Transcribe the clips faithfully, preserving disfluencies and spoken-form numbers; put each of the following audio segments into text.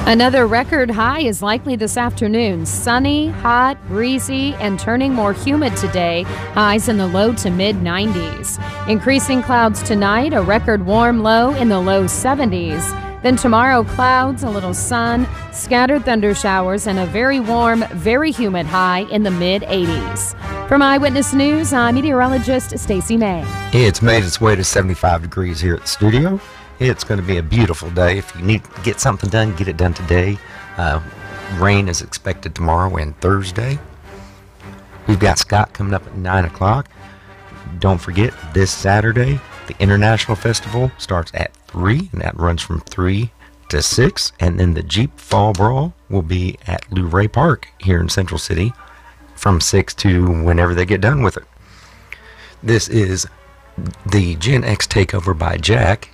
Another record high is likely this afternoon. Sunny, hot, breezy, and turning more humid today. Highs in the low to mid nineties. Increasing clouds tonight, a record warm low in the low seventies. Then tomorrow, clouds, a little sun, scattered thunder showers, and a very warm, very humid high in the mid eighties. From Eyewitness News, I'm meteorologist Stacey May. It's made its way to seventy-five degrees here at the studio. It's going to be a beautiful day. If you need to get something done, get it done today. Uh, rain is expected tomorrow and Thursday. We've got Scott coming up at nine o'clock. Don't forget, this Saturday, the International Festival starts at three, and that runs from three to six. And then the Jeep Fall Brawl will be at Luray Park here in Central City from six to whenever they get done with it. This is the Gen X Takeover by Jack,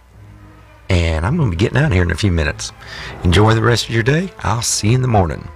and I'm going to be getting out of here in a few minutes. Enjoy the rest of your day. I'll see you in the morning.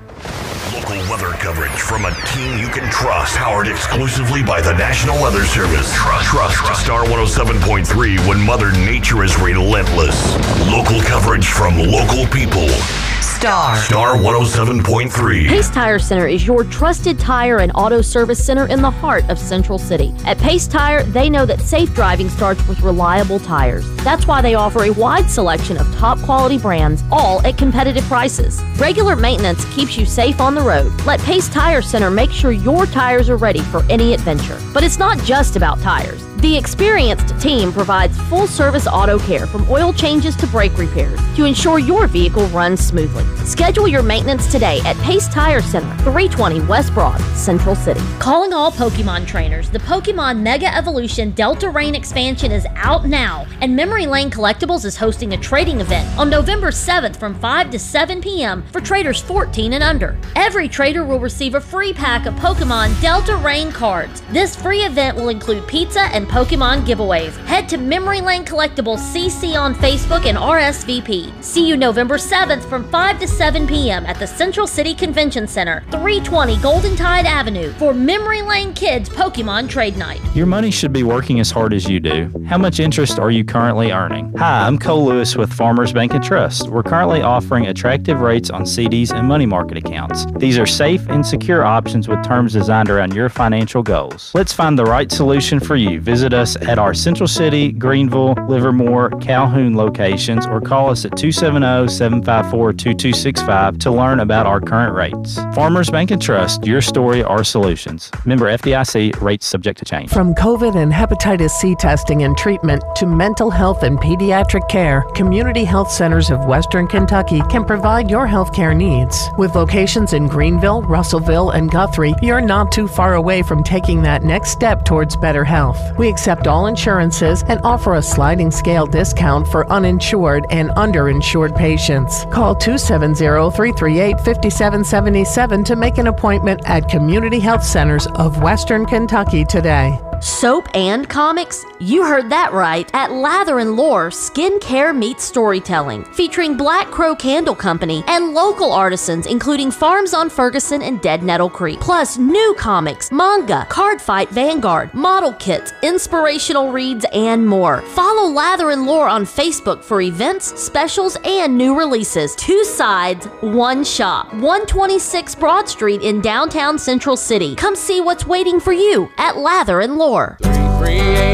Local weather coverage from a team you can trust. Powered exclusively by the National Weather Service. Trust, trust, trust. Star one oh seven point three when Mother Nature is relentless. Local coverage from local people. Star. Star one oh seven point three. Pace Tire Center is your trusted tire and auto service center in the heart of Central City. At Pace Tire, they know that safe driving starts with reliable tires. That's why they offer a wide selection of top quality brands, all at competitive prices. Regular maintenance keeps you safe on the road. Let Pace Tire Center make sure your tires are ready for any adventure. But it's not just about tires. The experienced team provides full-service auto care from oil changes to brake repairs to ensure your vehicle runs smoothly. Schedule your maintenance today at Pace Tire Center, three twenty West Broad, Central City. Calling all Pokemon trainers, the Pokemon Mega Evolution Delta Rain expansion is out now, and Memory Lane Collectibles is hosting a trading event on November seventh from five to seven p.m. for traders fourteen and under. Every trader will receive a free pack of Pokemon Delta Rain cards. This free event will include pizza and Pokemon giveaways. Head to Memory Lane Collectibles C C on Facebook and R S V P. See you November seventh from five to seven p.m. at the Central City Convention Center, three twenty Golden Tide Avenue for Memory Lane Kids Pokemon Trade Night. Your money should be working as hard as you do. How much interest are you currently earning? Hi, I'm Cole Lewis with Farmers Bank and Trust. We're currently offering attractive rates on C Ds and money market accounts. These are safe and secure options with terms designed around your financial goals. Let's find the right solution for you. Visit us at our Central City, Greenville, Livermore, Calhoun locations, or call us at two seven zero, seven five four, two two six five to learn about our current rates. Farmers Bank and Trust, your story, our solutions. Member F D I C, rates subject to change. From COVID and hepatitis C testing and treatment to mental health and pediatric care, Community Health Centers of Western Kentucky can provide your health care needs. With locations in Greenville, Russellville, and Guthrie, you're not too far away from taking that next step towards better health. We accept all insurances and offer a sliding scale discount for uninsured and underinsured patients. Call two seven zero, three three eight, five seven seven seven to make an appointment at Community Health Centers of Western Kentucky today. Soap and comics? You heard that right. At Lather and Lore, skincare meets storytelling, featuring Black Crow Candle Company and local artisans, including Farms on Ferguson and Dead Nettle Creek. Plus new comics, manga, Card Fight Vanguard, model kits, inspirational reads, and more. Follow Lather and Lore on Facebook for events, specials, and new releases. Two sides, one shop. one twenty-six Broad Street in downtown Central City. Come see what's waiting for you at Lather and Lore.